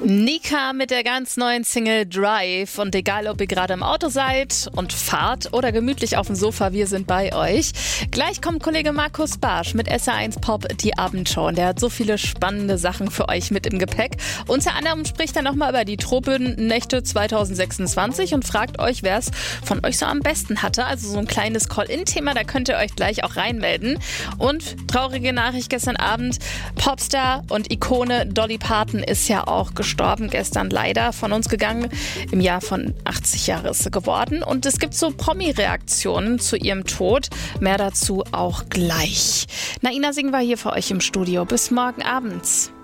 Nika mit der ganz neuen Single Drive. Und egal, ob ihr gerade im Auto seid und fahrt oder gemütlich auf dem Sofa, wir sind bei euch. Gleich kommt Kollege Markus Barsch mit SR1 Pop, die Abendshow. Und der hat so viele spannende Sachen für euch mit im Gepäck. Unter anderem spricht er nochmal über die Tropennächte 2026 und fragt euch, wer es von euch so am besten hatte. Also so ein kleines Call-In-Thema, da könnt ihr euch gleich auch reinmelden. Und traurige Nachricht gestern Abend, Popstar und Ikone Dolly Parton ist ja auch gestorben gestern, leider von uns gegangen. Im Jahr von 80 Jahre ist sie geworden. Und es gibt so Promi-Reaktionen zu ihrem Tod. Mehr dazu auch gleich. Naina Singh war hier für euch im Studio. Bis morgen abends.